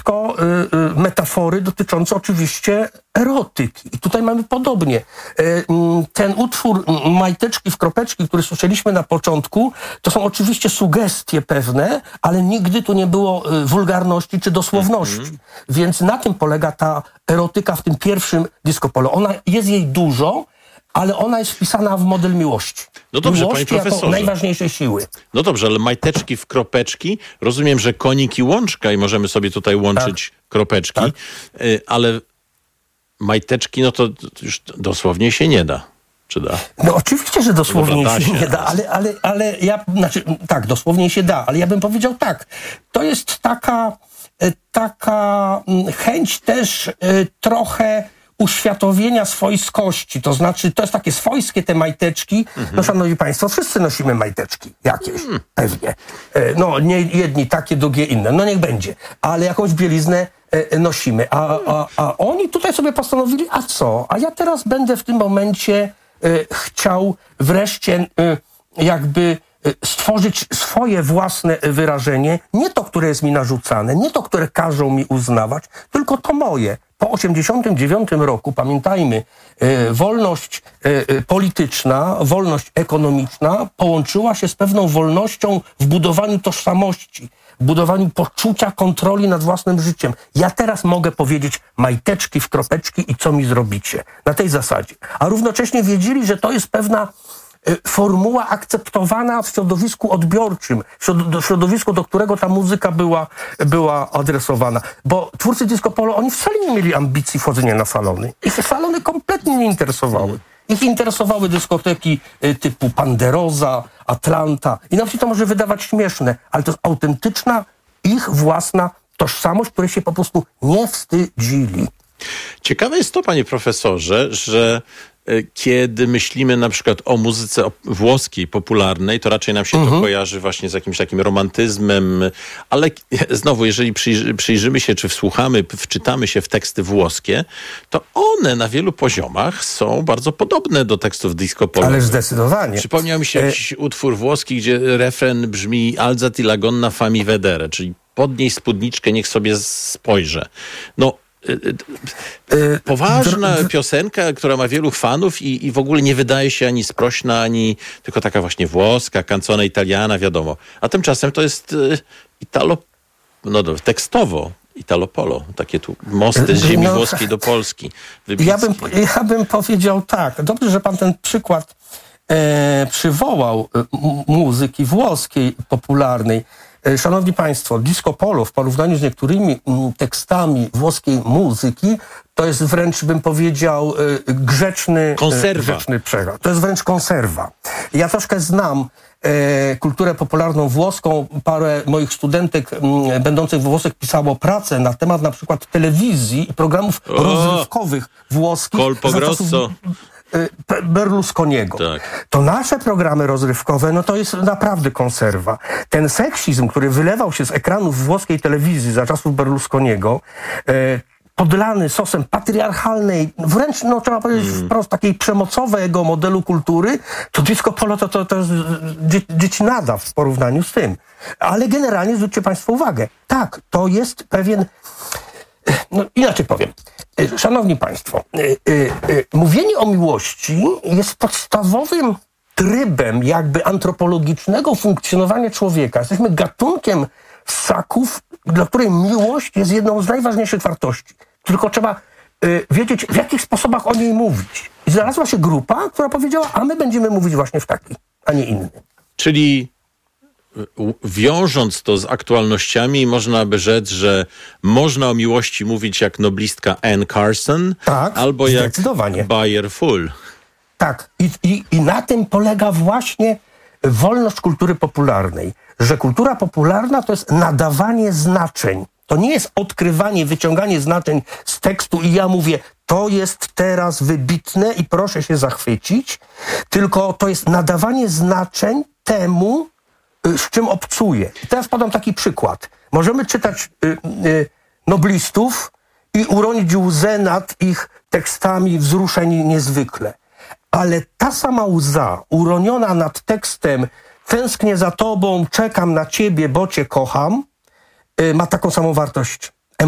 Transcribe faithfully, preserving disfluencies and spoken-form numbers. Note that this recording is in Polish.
wszystko y, y, metafory dotyczące oczywiście erotyki. I tutaj mamy podobnie. Y, y, ten utwór y, Majteczki w kropeczki, który słyszeliśmy na początku, to są oczywiście sugestie pewne, ale nigdy tu nie było y, wulgarności czy dosłowności. Mm-hmm. Więc na tym polega ta erotyka w tym pierwszym disco polo. Ona jest jej dużo, ale ona jest wpisana w model miłości. No dobrze, miłości panie profesorze. Jako najważniejszej siły. No dobrze, ale majteczki w kropeczki, rozumiem, że konik i łączka i możemy sobie tutaj łączyć tak. kropeczki, tak. Y, ale majteczki, no to już dosłownie się nie da. Czy da? No oczywiście, że dosłownie Dobra, się, się nie da, ale, ale, ale ja, znaczy tak, dosłownie się da, ale ja bym powiedział tak, to jest taka, taka chęć też trochę uświadomienia swojskości, to znaczy to jest takie swojskie te majteczki, mhm. no szanowni państwo, wszyscy nosimy majteczki jakieś, mhm. pewnie. No nie jedni takie, drugie inne, no niech będzie, ale jakąś bieliznę nosimy, a, a, a oni tutaj sobie postanowili, a co, a ja teraz będę w tym momencie y, chciał wreszcie y, jakby y, stworzyć swoje własne wyrażenie, nie to, które jest mi narzucane, nie to, które każą mi uznawać, tylko to moje. Po osiemdziesiątym dziewiątym roku, pamiętajmy, y, wolność y, polityczna, wolność ekonomiczna połączyła się z pewną wolnością w budowaniu tożsamości, w budowaniu poczucia kontroli nad własnym życiem. Ja teraz mogę powiedzieć majteczki w kropeczki i co mi zrobicie. Na tej zasadzie. A równocześnie wiedzieli, że to jest pewna y, formuła akceptowana w środowisku odbiorczym, w środowisku, do którego ta muzyka była, była adresowana. Bo twórcy disco polo, oni wcale nie mieli ambicji wchodzenia na salony. Ich salony kompletnie nie interesowały. Ich interesowały dyskoteki y, typu Panderoza, Atlanta. I nam się to może wydawać śmieszne, ale to jest autentyczna ich własna tożsamość, której się po prostu nie wstydzili. Ciekawe jest to, panie profesorze, że kiedy myślimy na przykład o muzyce włoskiej, popularnej, to raczej nam się mhm. to kojarzy właśnie z jakimś takim romantyzmem, ale znowu, jeżeli przyjrzy, przyjrzymy się, czy wsłuchamy, wczytamy się w teksty włoskie, to one na wielu poziomach są bardzo podobne do tekstów disco polo. Ale zdecydowanie. Przypomniał mi się jakiś e... utwór włoski, gdzie refren brzmi Alzati la gonna fammi vedere, czyli podnieś spódniczkę, niech sobie spojrzę. No, poważna piosenka, która ma wielu fanów i, i w ogóle nie wydaje się ani sprośna, ani tylko taka właśnie włoska, canzone italiana, wiadomo. A tymczasem to jest italo, no tekstowo italo polo, takie tu mosty z ziemi no, włoskiej do Polski. Ja bym, ja bym powiedział tak, dobrze, że pan ten przykład e, przywołał e, muzyki włoskiej popularnej. Szanowni państwo, disco polo w porównaniu z niektórymi tekstami włoskiej muzyki to jest wręcz, bym powiedział, grzeczny, grzeczny przekaz. To jest wręcz konserwa. Ja troszkę znam e, kulturę popularną włoską. Parę moich studentek m, będących we Włoszech pisało pracę na temat na przykład telewizji i programów o, rozrywkowych włoskich. Colpo Grosso. Berlusconiego. Tak. To nasze programy rozrywkowe, no to jest naprawdę konserwa. Ten seksizm, który wylewał się z ekranów włoskiej telewizji za czasów Berlusconiego, e, podlany sosem patriarchalnej, wręcz, no trzeba powiedzieć mm. wprost, takiej przemocowego modelu kultury, to disco polo to, to, to jest dziecinada w porównaniu z tym. Ale generalnie zwróćcie państwo uwagę, tak, to jest pewien, no inaczej powiem, szanowni państwo, y, y, y, mówienie o miłości jest podstawowym trybem jakby antropologicznego funkcjonowania człowieka. Jesteśmy gatunkiem ssaków, dla której miłość jest jedną z najważniejszych wartości. Tylko trzeba y, wiedzieć, w jakich sposobach o niej mówić. I znalazła się grupa, która powiedziała, a my będziemy mówić właśnie w taki, a nie inny. Czyli wiążąc to z aktualnościami, można by rzec, że można o miłości mówić jak noblistka Anne Carson, tak, albo jak Bayer Full. Tak, I, i, i na tym polega właśnie wolność kultury popularnej, że kultura popularna to jest nadawanie znaczeń. To nie jest odkrywanie, wyciąganie znaczeń z tekstu i ja mówię, to jest teraz wybitne i proszę się zachwycić, tylko to jest nadawanie znaczeń temu, z czym obcuję. I teraz podam taki przykład. Możemy czytać y, y, noblistów i uronić łzę nad ich tekstami wzruszeń niezwykle. Ale ta sama łza uroniona nad tekstem tęsknię za tobą, czekam na ciebie, bo cię kocham, y, ma taką samą wartość.